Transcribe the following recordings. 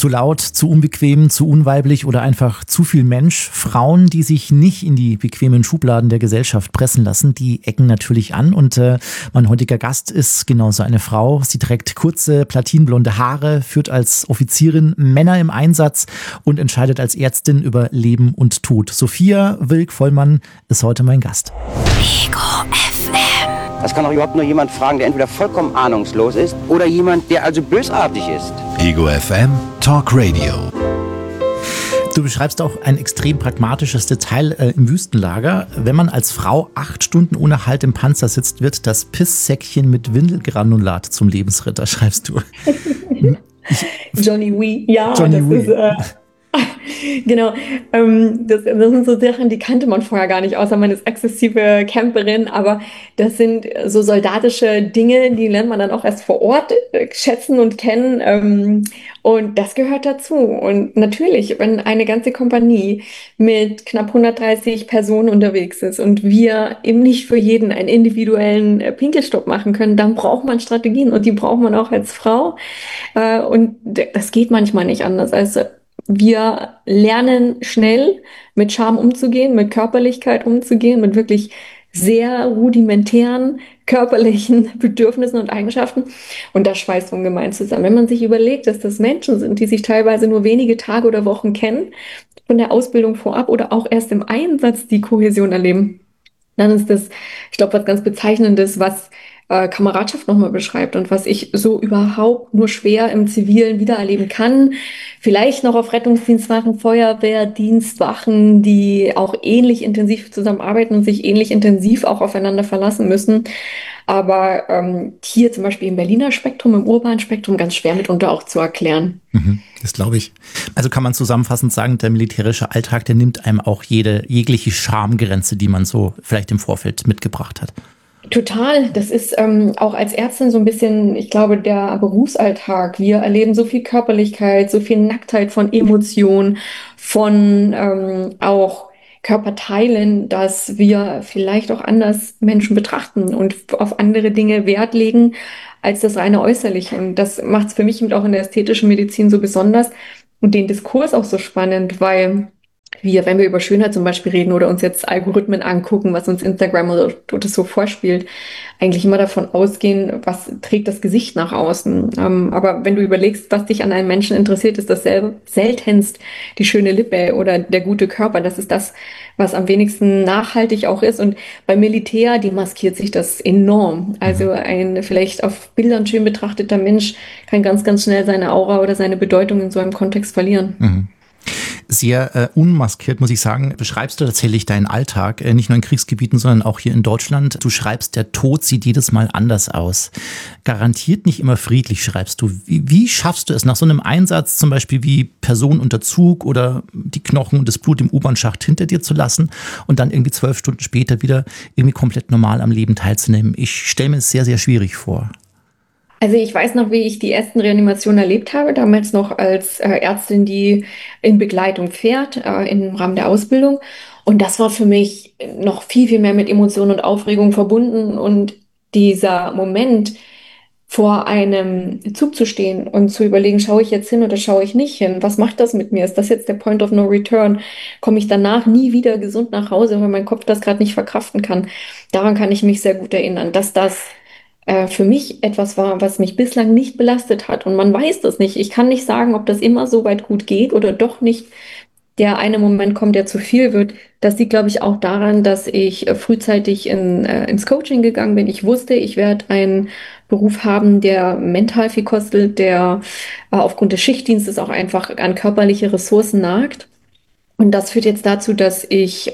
Zu laut, zu unbequem, zu unweiblich oder einfach zu viel Mensch. Frauen, die sich nicht in die bequemen Schubladen der Gesellschaft pressen lassen, die ecken natürlich an. Und mein heutiger Gast ist genauso eine Frau. Sie trägt kurze, platinblonde Haare, führt als Offizierin Männer im Einsatz und entscheidet als Ärztin über Leben und Tod. Sophia Wilk-Vollmann ist heute mein Gast. Ego FM. Das kann doch überhaupt nur jemand fragen, der entweder vollkommen ahnungslos ist oder jemand, der also bösartig ist. Ego FM Talk Radio. Du beschreibst auch ein extrem pragmatisches Detail im Wüstenlager. Wenn man als Frau 8 Stunden ohne Halt im Panzer sitzt, wird das Pisssäckchen mit Windelgranulat zum Lebensritter, schreibst du. Johnny Wee, ja, Johnny das Wee. ist genau. Das sind so Sachen, die kannte man vorher gar nicht, außer man ist exzessive Camperin. Aber das sind so soldatische Dinge, die lernt man dann auch erst vor Ort schätzen und kennen. Und das gehört dazu. Und natürlich, wenn eine ganze Kompanie mit knapp 130 Personen unterwegs ist und wir eben nicht für jeden einen individuellen Pinkelstopp machen können, dann braucht man Strategien und die braucht man auch als Frau. Und das geht manchmal nicht anders. Also wir lernen schnell mit Scham umzugehen, mit Körperlichkeit umzugehen, mit wirklich sehr rudimentären körperlichen Bedürfnissen und Eigenschaften. Und das schweißt ungemein zusammen. Wenn man sich überlegt, dass das Menschen sind, die sich teilweise nur wenige Tage oder Wochen kennen, von der Ausbildung vorab oder auch erst im Einsatz die Kohäsion erleben, dann ist das, ich glaube, was ganz Bezeichnendes, was Kameradschaft nochmal beschreibt und was ich so überhaupt nur schwer im Zivilen wiedererleben kann. Vielleicht noch auf Rettungsdienstwachen, Feuerwehrdienstwachen, die auch ähnlich intensiv zusammenarbeiten und sich ähnlich intensiv auch aufeinander verlassen müssen. Aber hier zum Beispiel im Berliner Spektrum, im urbanen Spektrum ganz schwer mitunter auch zu erklären. Das glaube ich. Also kann man zusammenfassend sagen, der militärische Alltag, der nimmt einem auch jegliche Schamgrenze, die man so vielleicht im Vorfeld mitgebracht hat. Total. Das ist auch als Ärztin so ein bisschen, ich glaube, der Berufsalltag. Wir erleben so viel Körperlichkeit, so viel Nacktheit von Emotionen, von auch Körperteilen, dass wir vielleicht auch anders Menschen betrachten und auf andere Dinge Wert legen als das reine Äußerliche. Und das macht es für mich eben auch in der ästhetischen Medizin so besonders und den Diskurs auch so spannend, weil wir, wenn wir über Schönheit zum Beispiel reden oder uns jetzt Algorithmen angucken, was uns Instagram oder so vorspielt, eigentlich immer davon ausgehen, was trägt das Gesicht nach außen. Aber wenn du überlegst, was dich an einem Menschen interessiert, ist das seltenst die schöne Lippe oder der gute Körper. Das ist das, was am wenigsten nachhaltig auch ist. Und beim Militär demaskiert sich das enorm. Also ein vielleicht auf Bildern schön betrachteter Mensch kann ganz, ganz schnell seine Aura oder seine Bedeutung in so einem Kontext verlieren. Sehr unmaskiert, muss ich sagen, beschreibst du tatsächlich deinen Alltag, nicht nur in Kriegsgebieten, sondern auch hier in Deutschland. Du schreibst, der Tod sieht jedes Mal anders aus. Garantiert nicht immer friedlich, schreibst du. Wie schaffst du es, nach so einem Einsatz zum Beispiel wie Person unter Zug oder die Knochen und das Blut im U-Bahn-Schacht hinter dir zu lassen und dann irgendwie 12 Stunden später wieder irgendwie komplett normal am Leben teilzunehmen? Ich stelle mir es sehr, sehr schwierig vor. Also ich weiß noch, wie ich die ersten Reanimationen erlebt habe, damals noch als Ärztin, die in Begleitung fährt, im Rahmen der Ausbildung. Und das war für mich noch viel, viel mehr mit Emotionen und Aufregung verbunden. Und dieser Moment, vor einem Zug zu stehen und zu überlegen, schaue ich jetzt hin oder schaue ich nicht hin? Was macht das mit mir? Ist das jetzt der Point of No Return? Komme ich danach nie wieder gesund nach Hause, weil mein Kopf das gerade nicht verkraften kann? Daran kann ich mich sehr gut erinnern, dass das für mich etwas war, was mich bislang nicht belastet hat. Und man weiß das nicht. Ich kann nicht sagen, ob das immer so weit gut geht oder doch nicht der eine Moment kommt, der zu viel wird. Das liegt, glaube ich, auch daran, dass ich frühzeitig ins Coaching gegangen bin. Ich wusste, ich werde einen Beruf haben, der mental viel kostet, der aufgrund des Schichtdienstes auch einfach an körperliche Ressourcen nagt. Und das führt jetzt dazu, dass ich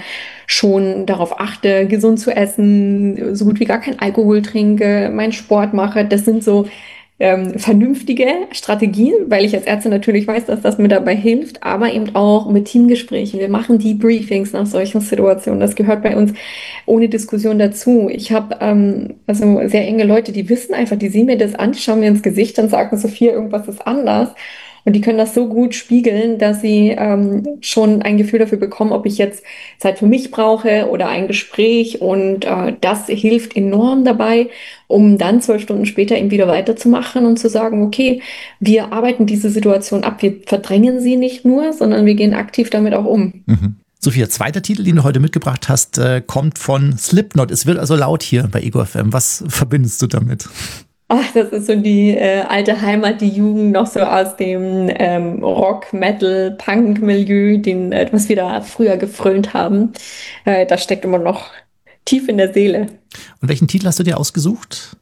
schon darauf achte, gesund zu essen, so gut wie gar kein Alkohol trinke, meinen Sport mache. Das sind so vernünftige Strategien, weil ich als Ärztin natürlich weiß, dass das mir dabei hilft, aber eben auch mit Teamgesprächen. Wir machen Debriefings nach solchen Situationen. Das gehört bei uns ohne Diskussion dazu. Ich habe also sehr enge Leute, die wissen einfach, die sehen mir das an, die schauen mir ins Gesicht und sagen, Sophia, irgendwas ist anders. Und die können das so gut spiegeln, dass sie schon ein Gefühl dafür bekommen, ob ich jetzt Zeit für mich brauche oder ein Gespräch. Und das hilft enorm dabei, um dann 12 Stunden später eben wieder weiterzumachen und zu sagen, okay, wir arbeiten diese Situation ab, wir verdrängen sie nicht nur, sondern wir gehen aktiv damit auch um. Mhm. Sophia, zweiter Titel, den du heute mitgebracht hast, kommt von Slipknot. Es wird also laut hier bei Ego FM. Was verbindest du damit? Ach, das ist so die alte Heimat, die Jugend noch so aus dem Rock, Metal, Punk-Milieu, was wir da früher gefrönt haben. Das steckt immer noch tief in der Seele. Und welchen Titel hast du dir ausgesucht?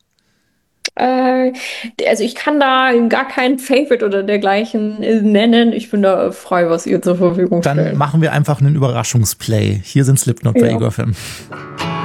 Also ich kann da gar keinen Favorite oder dergleichen nennen. Ich bin da frei, was ihr zur Verfügung stellt. Dann machen wir einfach einen Überraschungsplay. Hier sind Slipknot bei Ego FM.